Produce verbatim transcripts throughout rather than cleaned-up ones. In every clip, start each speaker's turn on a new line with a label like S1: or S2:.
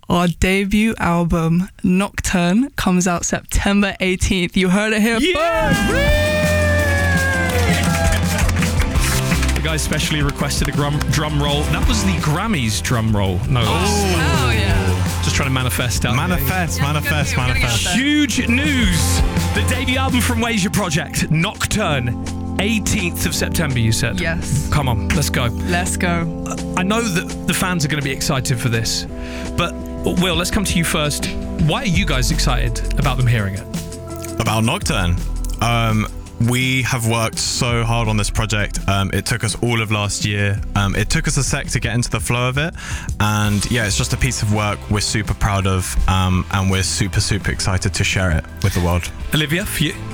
S1: our debut album, Nocturne, comes out September eighteenth. You heard it here
S2: yeah!
S1: first.
S2: The guy specially requested a drum, drum roll. That was the Grammys drum roll. No,
S1: oh, oh yeah.
S2: Just trying to manifest out.
S3: Manifest,
S1: yeah,
S3: manifest,
S1: gonna,
S3: manifest.
S2: Huge news. The debut album from Wasia Project, Nocturne. eighteenth of September, you said?
S1: Yes.
S2: Come on, let's go.
S1: Let's go.
S2: I know that the fans are going to be excited for this, but Will, let's come to you first. Why are you guys excited about them hearing it?
S3: About Nocturne? Um, we have worked so hard on this project. Um, it took us all of last year. Um, it took us a sec to get into the flow of it. And yeah, it's just a piece of work we're super proud of, um, and we're super, super excited to share it with the world.
S2: Olivia, for you?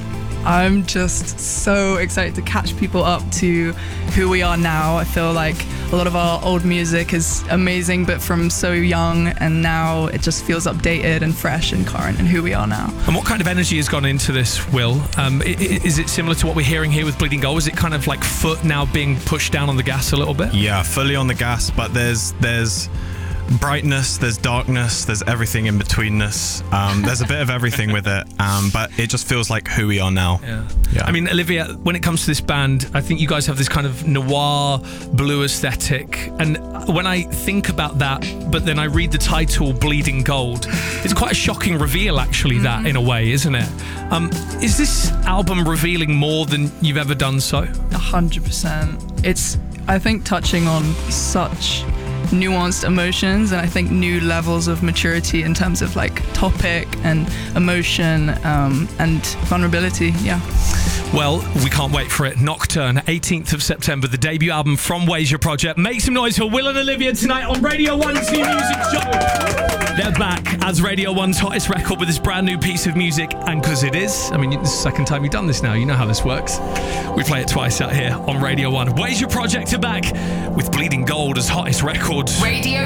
S1: I'm just so excited to catch people up to who we are now. I feel like a lot of our old music is amazing, but from so young, and now it just feels updated and fresh and current and who we are now.
S2: And what kind of energy has gone into this, Will? Um, is it similar to what we're hearing here with Bleeding Gold? Is it kind of like foot now being pushed down on the gas a little bit?
S3: Yeah, fully on the gas, but there's there's brightness, there's darkness, there's everything in betweenness. Um, there's a bit of everything with it, um, but it just feels like who we are now.
S2: Yeah.
S3: Yeah.
S2: I mean, Olivia, when it comes to this band, I think you guys have this kind of noir blue aesthetic, and when I think about that, but then I read the title Bleeding Gold, it's quite a shocking reveal, actually, mm-hmm. that in a way, isn't it? Um, is this album revealing more than you've ever done so?
S1: A hundred percent. It's, I think, touching on such nuanced emotions, and I think new levels of maturity in terms of like topic and emotion, um, and vulnerability. Yeah.
S2: Well, we can't wait for it. Nocturne, eighteenth of September, the debut album from Wasia Project. Make some noise for Will and Olivia tonight on Radio one's new music show. They're back as Radio one's hottest record with this brand new piece of music. And because it is, I mean, this is the second time you've done this now. You know how this works. We play it twice out here on Radio one. Wasia Project are back with Bleeding Gold as hottest record.
S4: Radio